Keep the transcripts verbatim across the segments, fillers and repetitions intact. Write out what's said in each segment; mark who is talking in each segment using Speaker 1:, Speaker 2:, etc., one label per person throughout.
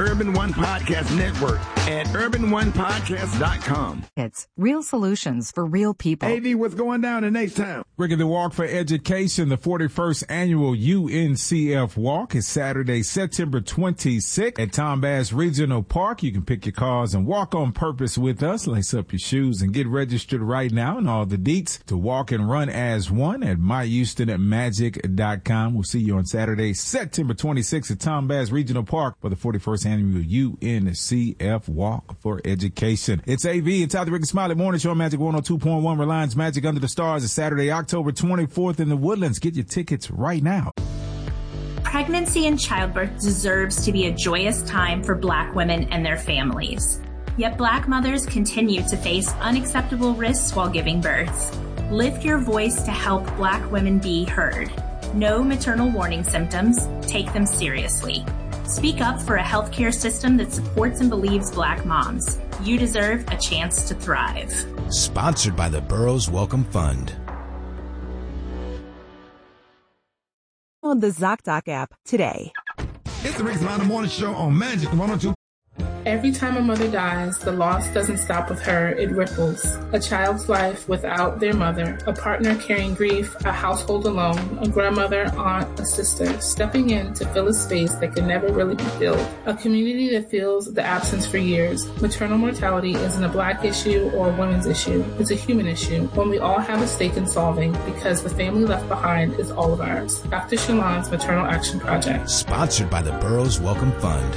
Speaker 1: Urban One Podcast Network at urban one podcast dot com.
Speaker 2: It's real solutions for real people.
Speaker 1: A V, what's going down in H-Town?
Speaker 3: Ricky the Walk for Education, the forty-first annual U N C F Walk is Saturday, September twenty-sixth at Tom Bass Regional Park. You can pick your cars and walk on purpose with us. Lace up your shoes and get registered right now. And all the deets to walk and run as one at my houston at magic dot com. We'll see you on Saturday, September twenty-sixth at Tom Bass Regional Park for the forty-first annual U N C F Walk for Education. It's A V. It's out the Ricky Smiley Morning Show on Magic one oh two point one. Reliance Magic Under the Stars is Saturday, October twenty-fourth in the Woodlands. Get your tickets right now.
Speaker 4: Pregnancy and childbirth deserves to be a joyous time for Black women and their families. Yet Black mothers continue to face unacceptable risks while giving birth. Lift your voice to help Black women be heard. Know maternal warning symptoms. Take them seriously. Speak up for a healthcare system that supports and believes Black moms. You deserve a chance to thrive.
Speaker 5: Sponsored by the Burroughs Welcome Fund.
Speaker 6: On the ZocDoc app today.
Speaker 1: It's the Ricky Smiley Morning Show on Magic one oh two.
Speaker 7: Every time a mother dies, the loss doesn't stop with her, it ripples. A child's life without their mother, a partner carrying grief, a household alone, a grandmother, aunt, a sister, stepping in to fill a space that can never really be filled. A community that feels the absence for years. Maternal mortality isn't a Black issue or a women's issue. It's a human issue, one we all have a stake in solving because the family left behind is all of ours. Doctor Shalon's Maternal Action Project.
Speaker 5: Sponsored by the Burroughs Welcome Fund.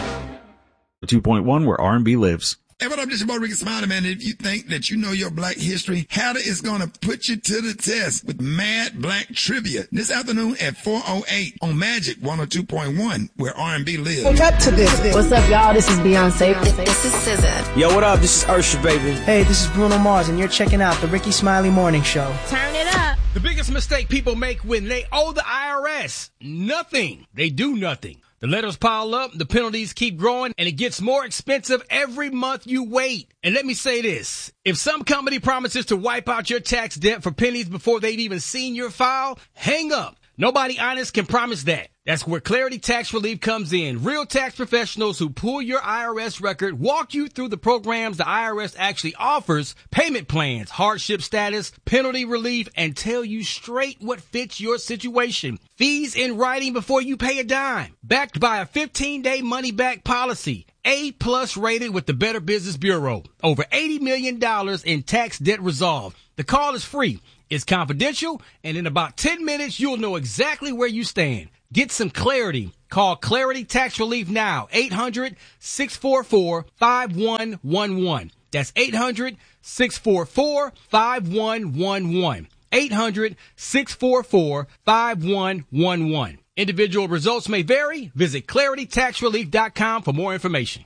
Speaker 8: two point one, where R and B lives.
Speaker 1: Hey, what up, this is your boy Ricky Smiley, man. If you think that you know your Black history, Hatter is going to put you to the test with Mad Black Trivia this afternoon at four oh eight on Magic one oh two point one, where R and B lives.
Speaker 9: Cut to this.
Speaker 10: What's up, y'all? This is Beyonce.
Speaker 11: This is S Z A.
Speaker 12: Yo, what up? This is Usher, baby.
Speaker 9: Hey, this is Bruno Mars, and you're checking out the Ricky Smiley Morning Show.
Speaker 11: Turn it up.
Speaker 13: The biggest mistake people make when they owe the I R S, nothing. They do nothing. The letters pile up, the penalties keep growing, and it gets more expensive every month you wait. And let me say this. If some company promises to wipe out your tax debt for pennies before they've even seen your file, hang up. Nobody honest can promise that. That's where Clarity Tax Relief comes in. Real tax professionals who pull your I R S record, walk you through the programs the I R S actually offers, payment plans, hardship status, penalty relief, and tell you straight what fits your situation. Fees in writing before you pay a dime. Backed by a fifteen-day money-back policy. A-plus rated with the Better Business Bureau. Over eighty million dollars in tax debt resolved. The call is free. It's confidential, and in about ten minutes, you'll know exactly where you stand. Get some clarity. Call Clarity Tax Relief now. eight hundred, six four four, five one one one. That's eight hundred, six four four, five one one one. eight hundred, six four four, five one one one. Individual results may vary. Visit clarity tax relief dot com for more information.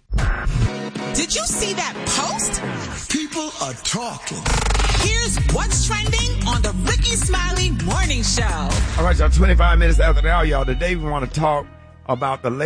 Speaker 14: Did you see that post?
Speaker 15: People are talking.
Speaker 14: Here's what's trending on the Ricky Smiley Morning Show.
Speaker 1: All right, y'all, twenty-five minutes after the hour, y'all. Today we want to talk about the